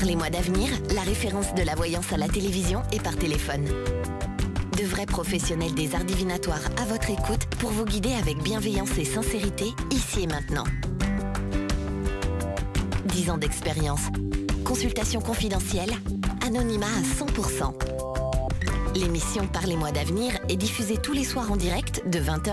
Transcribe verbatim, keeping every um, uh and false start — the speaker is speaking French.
Parlez-moi d'avenir, la référence de la voyance à la télévision et par téléphone. De vrais professionnels des arts divinatoires à votre écoute pour vous guider avec bienveillance et sincérité, ici et maintenant. dix ans d'expérience. Consultation confidentielle. Anonymat à cent pour cent. L'émission Parlez-moi d'avenir est diffusée tous les soirs en direct de vingt heures